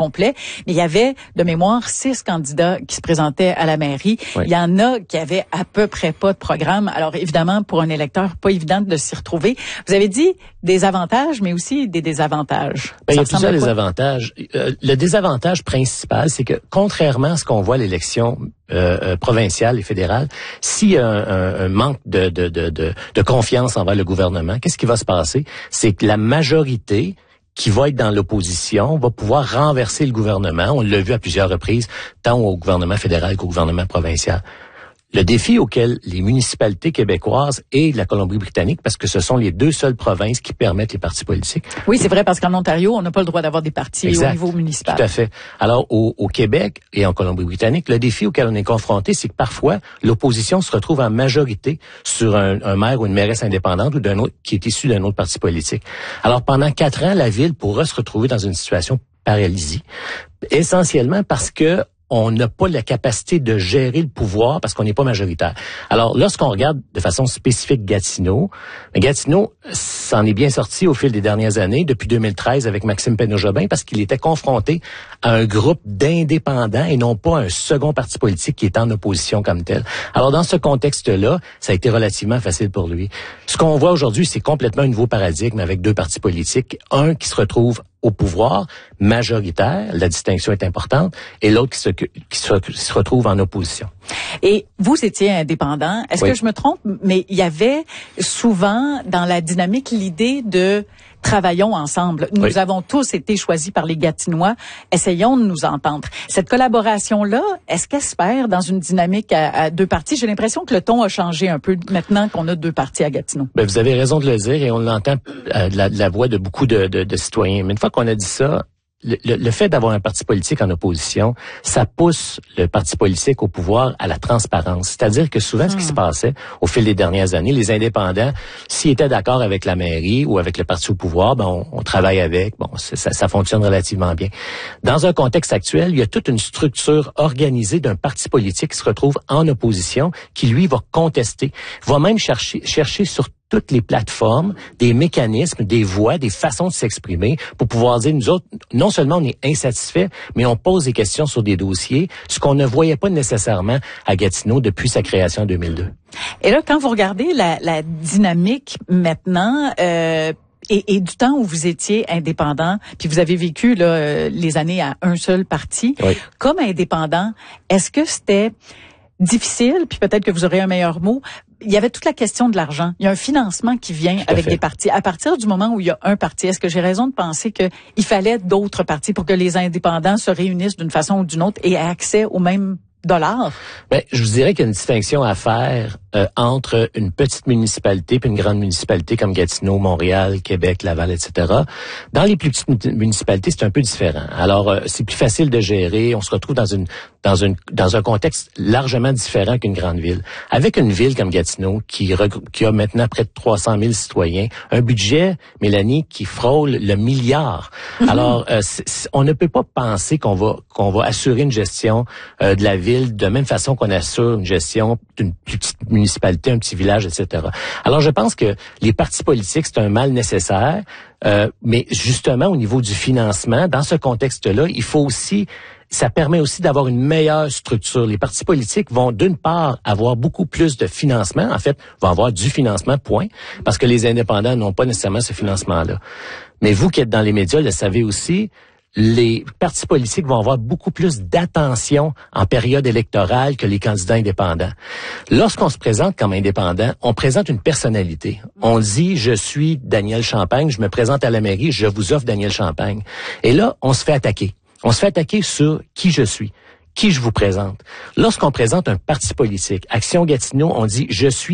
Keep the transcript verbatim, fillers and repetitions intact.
complet. Mais il y avait, de mémoire, six candidats qui se présentaient à la mairie. Oui. Il y en a qui avaient à peu près pas de programme. Alors, évidemment, pour un électeur, pas évident de s'y retrouver. Vous avez dit des avantages, mais aussi des désavantages. Ben, il y a plusieurs désavantages. Euh, le désavantage principal, c'est que, contrairement à ce qu'on voit à l'élection euh, euh, provinciale et fédérale, s'il y a un, un, un manque de, de, de, de, de confiance envers le gouvernement, qu'est-ce qui va se passer? C'est que la majorité qui va être dans l'opposition va pouvoir renverser le gouvernement. On l'a vu à plusieurs reprises, tant au gouvernement fédéral qu'au gouvernement provincial. Le défi auquel les municipalités québécoises et la Colombie-Britannique, parce que ce sont les deux seules provinces qui permettent les partis politiques. Oui, c'est vrai, parce qu'en Ontario, on n'a pas le droit d'avoir des partis exact, au niveau municipal. Tout à fait. Alors, au, au Québec et en Colombie-Britannique, le défi auquel on est confronté, c'est que parfois, l'opposition se retrouve en majorité sur un, un maire ou une mairesse indépendante ou d'un autre qui est issu d'un autre parti politique. Alors, pendant quatre ans, la ville pourra se retrouver dans une situation paralysée, essentiellement parce que on n'a pas la capacité de gérer le pouvoir parce qu'on n'est pas majoritaire. Alors, lorsqu'on regarde de façon spécifique Gatineau, Gatineau s'en est bien sorti au fil des dernières années, depuis deux mille treize avec Maxime Pénaud-Jobin, parce qu'il était confronté à un groupe d'indépendants et non pas un second parti politique qui est en opposition comme tel. Alors, dans ce contexte-là, ça a été relativement facile pour lui. Ce qu'on voit aujourd'hui, c'est complètement un nouveau paradigme avec deux partis politiques. Un qui se retrouve au pouvoir majoritaire, la distinction est importante, et l'autre qui se, qui se, qui se retrouve en opposition. Et vous étiez indépendant. Est-ce oui. que je me trompe? Mais il y avait souvent dans la dynamique l'idée de travaillons ensemble. Nous oui. avons tous été choisis par les Gatinois. Essayons de nous entendre. Cette collaboration-là, est-ce qu'elle se perd dans une dynamique à, à deux partis? J'ai l'impression que le ton a changé un peu maintenant qu'on a deux partis à Gatineau. Ben, vous avez raison de le dire et on l'entend euh, de, la, de la voix de beaucoup de, de, de citoyens. Mais une fois qu'on a dit ça, Le, le, le fait d'avoir un parti politique en opposition, ça pousse le parti politique au pouvoir à la transparence. C'est-à-dire que souvent, mmh. ce qui se passait au fil des dernières années, les indépendants, s'ils étaient d'accord avec la mairie ou avec le parti au pouvoir, ben on, on travaille avec, bon, ça, ça fonctionne relativement bien. Dans un contexte actuel, il y a toute une structure organisée d'un parti politique qui se retrouve en opposition, qui lui va contester, va même chercher, chercher sur toutes les plateformes, des mécanismes, des voies, des façons de s'exprimer pour pouvoir dire, nous autres, non seulement on est insatisfaits, mais on pose des questions sur des dossiers, ce qu'on ne voyait pas nécessairement à Gatineau depuis sa création en deux mille deux. Et là, quand vous regardez la, la dynamique maintenant, euh, et, et du temps où vous étiez indépendant, puis vous avez vécu là, les années à un seul parti, oui. comme indépendant, est-ce que c'était difficile, puis peut-être que vous aurez un meilleur mot, il y avait toute la question de l'argent. Il y a un financement qui vient avec des partis. À partir du moment où il y a un parti, est-ce que j'ai raison de penser que il fallait d'autres partis pour que les indépendants se réunissent d'une façon ou d'une autre et aient accès aux mêmes dollars? Ben, je vous dirais qu'il y a une distinction à faire euh, entre une petite municipalité puis une grande municipalité comme Gatineau, Montréal, Québec, Laval, et cetera. Dans les plus petites municipalités, c'est un peu différent. Alors, euh, c'est plus facile de gérer. On se retrouve dans une dans une dans un contexte largement différent qu'une grande ville. Avec une ville comme Gatineau qui qui a maintenant près de trois cent mille citoyens, un budget, Mélanie, qui frôle le milliard. Mm-hmm. Alors, euh, c'est, c'est, on ne peut pas penser qu'on va qu'on va assurer une gestion euh, de la ville de même façon qu'on assure une gestion d'une petite municipalité, un petit village, et cetera. Alors, je pense que les partis politiques, c'est un mal nécessaire, euh, mais justement, au niveau du financement, dans ce contexte-là, il faut aussi, ça permet aussi d'avoir une meilleure structure. Les partis politiques vont, d'une part, avoir beaucoup plus de financement, en fait, vont avoir du financement, point, parce que les indépendants n'ont pas nécessairement ce financement-là. Mais vous qui êtes dans les médias, le savez aussi, les partis politiques vont avoir beaucoup plus d'attention en période électorale que les candidats indépendants. Lorsqu'on se présente comme indépendant, on présente une personnalité. On dit, je suis Daniel Champagne, je me présente à la mairie, je vous offre Daniel Champagne. Et là, on se fait attaquer. On se fait attaquer sur qui je suis, qui je vous présente. Lorsqu'on présente un parti politique, Action Gatineau, on dit, je suis